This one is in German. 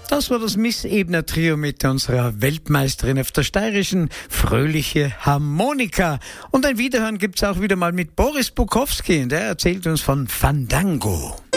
Das war das Miss Ebner Trio mit unserer Weltmeisterin auf der Steirischen, Fröhliche Harmonika. Und ein Wiederhören gibt's auch wieder mal mit Boris Bukowski, und er erzählt uns von Fandango.